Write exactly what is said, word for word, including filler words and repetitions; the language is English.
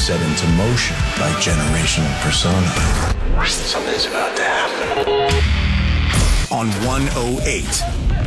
set into motion by generational persona. Something's about to happen. On one oh eight